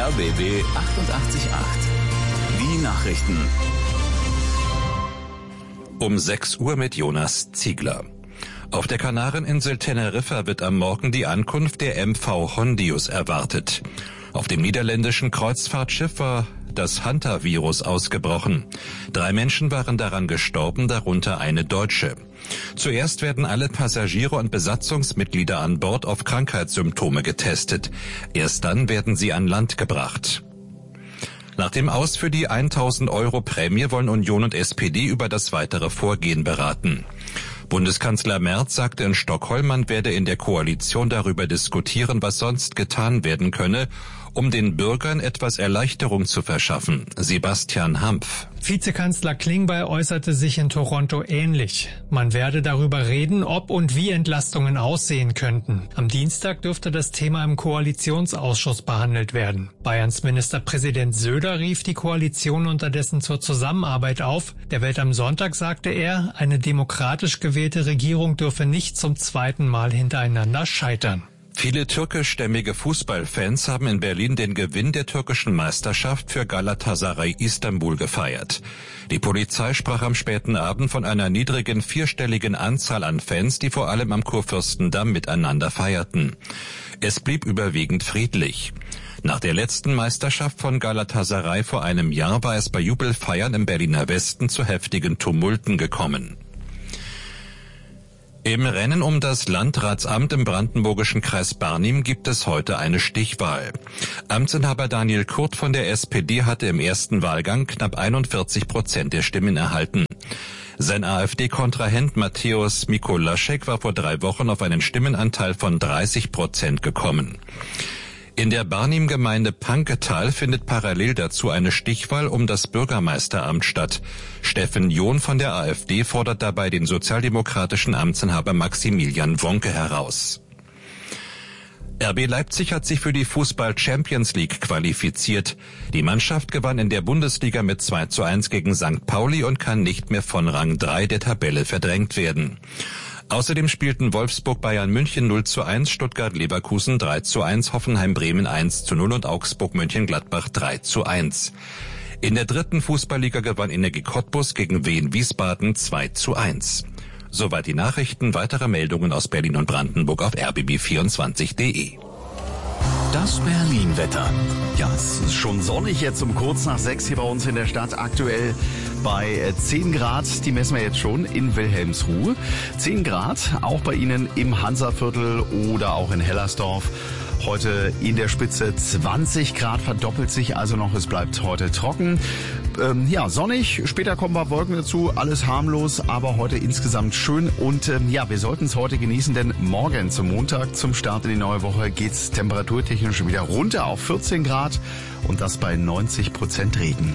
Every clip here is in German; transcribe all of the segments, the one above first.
RBB 88.8. Die Nachrichten. Um 6 Uhr mit Jonas Ziegler. Auf der Kanareninsel Teneriffa wird am Morgen die Ankunft der MV Hondius erwartet. Auf dem niederländischen Kreuzfahrtschiff war das Hantavirus ausgebrochen. 3 Menschen waren daran gestorben, darunter eine Deutsche. Zuerst werden alle Passagiere und Besatzungsmitglieder an Bord auf Krankheitssymptome getestet. Erst dann werden sie an Land gebracht. Nach dem Aus für die 1.000 € Prämie wollen Union und SPD über das weitere Vorgehen beraten. Bundeskanzler Merz sagte in Stockholm, man werde in der Koalition darüber diskutieren, was sonst getan werden könne, um den Bürgern etwas Erleichterung zu verschaffen. Sebastian Hampf. Vizekanzler Klingbeil äußerte sich in Toronto ähnlich. Man werde darüber reden, ob und wie Entlastungen aussehen könnten. Am Dienstag dürfte das Thema im Koalitionsausschuss behandelt werden. Bayerns Ministerpräsident Söder rief die Koalition unterdessen zur Zusammenarbeit auf. Der Welt am Sonntag sagte er, eine demokratisch gewählte Regierung dürfe nicht zum zweiten Mal hintereinander scheitern. Viele türkischstämmige Fußballfans haben in Berlin den Gewinn der türkischen Meisterschaft für Galatasaray Istanbul gefeiert. Die Polizei sprach am späten Abend von einer niedrigen 4-stelligen Anzahl an Fans, die vor allem am Kurfürstendamm miteinander feierten. Es blieb überwiegend friedlich. Nach der letzten Meisterschaft von Galatasaray vor einem Jahr war es bei Jubelfeiern im Berliner Westen zu heftigen Tumulten gekommen. Im Rennen um das Landratsamt im brandenburgischen Kreis Barnim gibt es heute eine Stichwahl. Amtsinhaber Daniel Kurt von der SPD hatte im ersten Wahlgang knapp 41% der Stimmen erhalten. Sein AfD-Kontrahent Mateusz Mikolaschek war vor 3 Wochen auf einen Stimmenanteil von 30% gekommen. In der Barnim-Gemeinde Panketal findet parallel dazu eine Stichwahl um das Bürgermeisteramt statt. Steffen John von der AfD fordert dabei den sozialdemokratischen Amtsinhaber Maximilian Wonke heraus. RB Leipzig hat sich für die Fußball-Champions League qualifiziert. Die Mannschaft gewann in der Bundesliga mit 2:1 gegen St. Pauli und kann nicht mehr von Rang 3 der Tabelle verdrängt werden. Außerdem spielten Wolfsburg-Bayern München 0:1, Stuttgart-Leverkusen 3:1, Hoffenheim-Bremen 1:0 und Augsburg-Mönchengladbach 3:1. In der 3. Fußballliga gewann Energie Cottbus gegen Wien Wiesbaden 2:1. Soweit die Nachrichten. Weitere Meldungen aus Berlin und Brandenburg auf rbb24.de. Das Berlin-Wetter. Ja, es ist schon sonnig jetzt um kurz nach 6 hier bei uns in der Stadt. Aktuell bei 10 Grad, die messen wir jetzt schon in Wilhelmsruhe. 10 Grad, auch bei Ihnen im Hansaviertel oder auch in Hellersdorf. Heute in der Spitze 20 Grad, verdoppelt sich also noch, es bleibt heute trocken. Ja, sonnig, später kommen ein paar Wolken dazu, alles harmlos, aber heute insgesamt schön. Und ja, wir sollten es heute genießen, denn morgen zum Montag, zum Start in die neue Woche, geht's temperaturtechnisch wieder runter auf 14 Grad und das bei 90% Regen.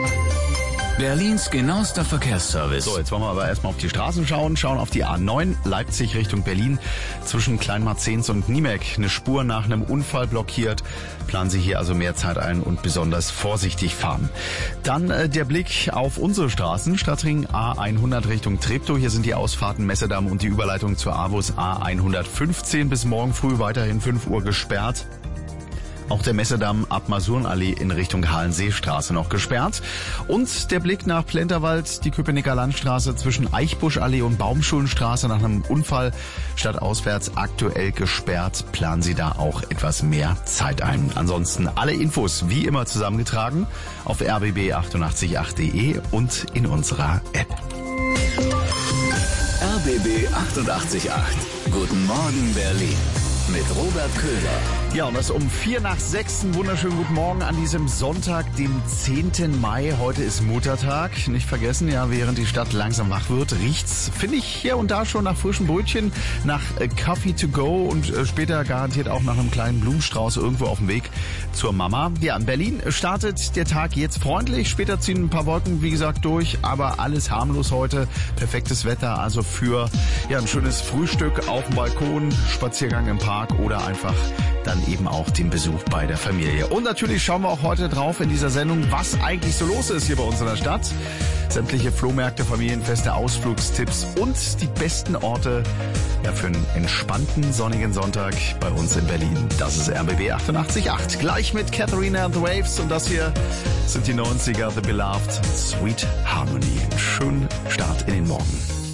Berlins genauester Verkehrsservice. So, jetzt wollen wir aber erstmal auf die Straßen schauen auf die A9 Leipzig Richtung Berlin. Zwischen Kleinmarzens und Niemek eine Spur nach einem Unfall blockiert. Planen Sie hier also mehr Zeit ein und besonders vorsichtig fahren. Dann der Blick auf unsere Straßen. Stadtring A100 Richtung Treptow. Hier sind die Ausfahrten Messedamm und die Überleitung zur AWUS A115 bis morgen früh weiterhin 5 Uhr gesperrt. Auch der Messedamm ab Masurenallee in Richtung Hallenseestraße noch gesperrt. Und der Blick nach Plenterwald, die Köpenicker Landstraße zwischen Eichbuschallee und Baumschulenstraße nach einem Unfall stadtauswärts aktuell gesperrt. Planen Sie da auch etwas mehr Zeit ein. Ansonsten alle Infos wie immer zusammengetragen auf rbb888.de und in unserer App. RBB 88.8. Guten Morgen Berlin. Mit Robert Köhler. Ja, und das um 5 nach 6. Wunderschönen guten Morgen an diesem Sonntag, dem 10. Mai. Heute ist Muttertag. Nicht vergessen, ja, während die Stadt langsam wach wird, riecht's, finde ich, hier und da schon nach frischen Brötchen, nach Coffee to go und später garantiert auch nach einem kleinen Blumenstrauß irgendwo auf dem Weg zur Mama. Ja, in Berlin startet der Tag jetzt freundlich. Später ziehen ein paar Wolken, wie gesagt, durch, aber alles harmlos heute. Perfektes Wetter, also für ja ein schönes Frühstück auf dem Balkon, Spaziergang im Park oder einfach dann eben auch den Besuch bei der Familie. Und natürlich schauen wir auch heute drauf in dieser Sendung, was eigentlich so los ist hier bei uns in der Stadt. Sämtliche Flohmärkte, Familienfeste, Ausflugstipps und die besten Orte für einen entspannten, sonnigen Sonntag bei uns in Berlin. Das ist RBB 88.8. Gleich mit Katharina and the Waves und das hier sind die 90er, The Beloved, Sweet Harmony. Schönen Start in den Morgen.